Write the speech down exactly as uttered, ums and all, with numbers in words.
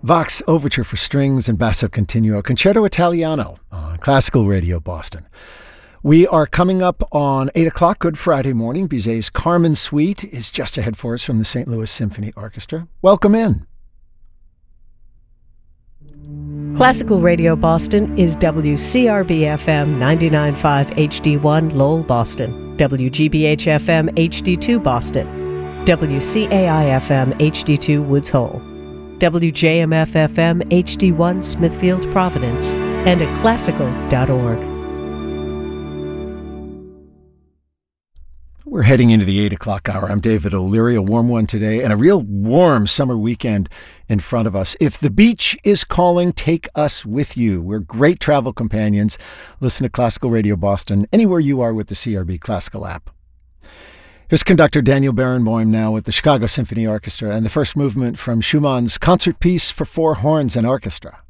Vox Overture for Strings and Basso Continuo, Concerto Italiano on Classical Radio Boston. We are coming up on eight o'clock, Good Friday morning. Bizet's Carmen Suite is just ahead for us from the Saint Louis Symphony Orchestra. Welcome in. Classical Radio Boston is W C R B F M ninety-nine point five H D one Lowell, Boston, W G B H F M H D two Boston, W C A I F M H D two Woods Hole, W J M F F M H D one Smithfield, Providence, and at classical dot org. We're heading into the eight o'clock hour. I'm David O'Leary, a warm one today, and a real warm summer weekend in front of us. If the beach is calling, take us with you. We're great travel companions. Listen to Classical Radio Boston anywhere you are with the C R B Classical app. Here's conductor Daniel Barenboim now with the Chicago Symphony Orchestra and the first movement from Schumann's Concert Piece for Four Horns and Orchestra.